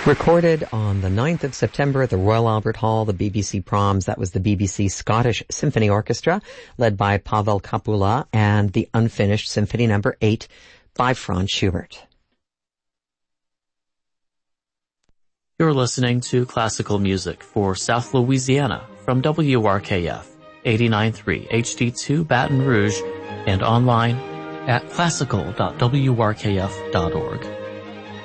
Recorded on the 9th of September at the Royal Albert Hall, the BBC Proms. That was the BBC Scottish Symphony Orchestra, led by Pavel Kapula, and the Unfinished Symphony No. 8 by Franz Schubert. You're listening to classical music for South Louisiana from WRKF 89.3 HD2 Baton Rouge and online at classical.wrkf.org.